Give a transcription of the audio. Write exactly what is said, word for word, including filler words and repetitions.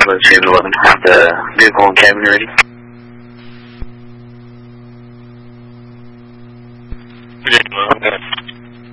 Bravo James eleven, have the vehicle and cabin ready. James eleven.